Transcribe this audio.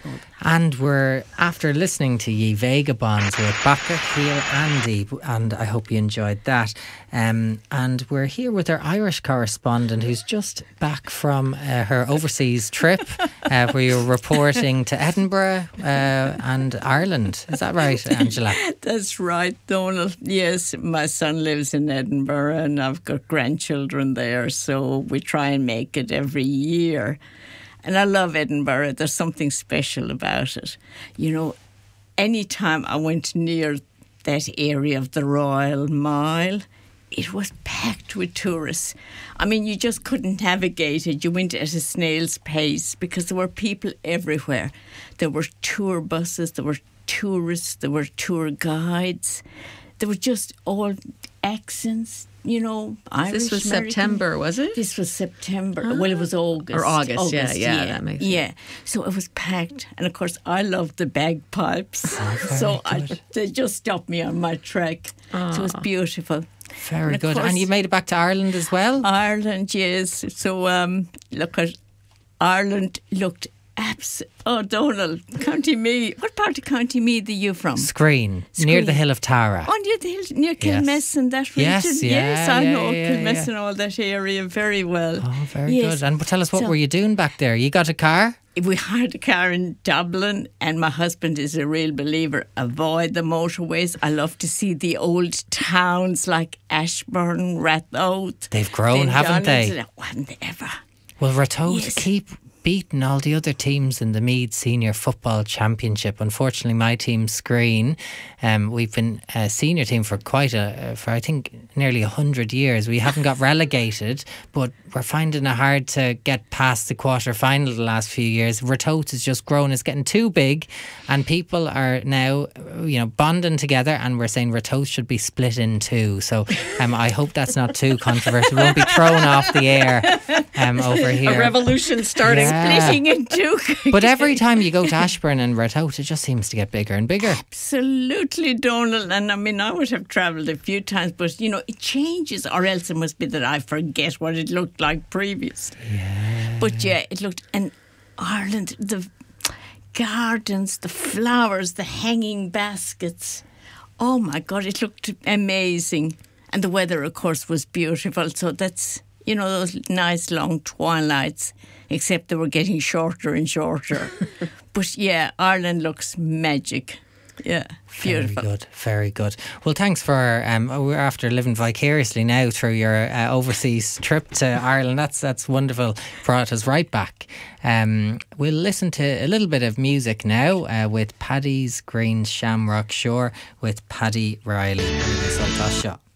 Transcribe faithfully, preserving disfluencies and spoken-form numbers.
And we're after listening to Ye Vagabonds with Backer, Heel, Andy, and I hope you enjoyed that. Um, and we're here with our Irish correspondent who's just back from uh, her overseas trip uh, where you're reporting to Edinburgh uh, and Ireland. Is that right, Angela? That's right, Donald. Yes, my son lives in Edinburgh and I've got grandchildren there, so we try and make it every year. And I love Edinburgh. There's something special about it. You know, any time I went near that area of the Royal Mile, it was packed with tourists. I mean, you just couldn't navigate it. You went at a snail's pace because there were people everywhere. There were tour buses, there were tourists, there were tour guides. There were just all accents, you know, Irish, This was American. September, was it? This was September. Ah. Well, it was August. Or August, August yeah, yeah, yeah, that makes Yeah, so it was packed. And, of course, I love the bagpipes. Oh, so I, they just stopped me on my trek. Oh. So it was beautiful. Very and good. course, And you made it back to Ireland as well? Ireland, yes. So, um, look at Ireland looked abs. Oh, Donald, County Meath. What part of County Meath are you from? Screen, Screen. near the hill of Tara. Oh, near the hill, near Kilmess and that region. Yes, yeah, yes, I yeah, know yeah, Kilmess yeah. and all that area very well. Oh, very Yes. good. And tell us, what So- were you doing back there? You got a car? We hired a car in Dublin, and my husband is a real believer. Avoid the motorways. I love to see the old towns like Ashburn, Rathout. They've grown, haven't they? Glendowners. Oh, haven't they ever? Well, Ratoath Yes. keep beating all the other teams in the Meath Senior Football Championship. Unfortunately, my team, Screen, um, we've been a senior team for quite a, uh, for I think nearly a hundred years. We haven't got relegated, but we're finding it hard to get past the quarter final the last few years. Ratoath has just grown; it's getting too big, and people are now, you know, bonding together. And we're saying Ratoath should be split in two. So, um, I hope that's not too controversial. We won't be thrown off the air, um, over here. A revolution starting. Yeah. Splitting in two. But every time you go to Ashburn and Ratoath, it just seems to get bigger and bigger. Absolutely, Donald. And I mean, I would have travelled a few times, but you know, it changes, or else it must be that I forget what it looked like previously. Yeah. But yeah, it looked, and Ireland, the gardens, the flowers, the hanging baskets. Oh my God, it looked amazing. And the weather, of course, was beautiful. So that's, you know, those nice long twilights, except they were getting shorter and shorter. But yeah, Ireland looks magic. Yeah, beautiful. Very good, very good. Well, thanks for, um, we're after living vicariously now through your uh, overseas trip to Ireland. That's that's wonderful. Brought us right back. Um, we'll listen to a little bit of music now uh, with Paddy's Green Shamrock Shore with Paddy Riley.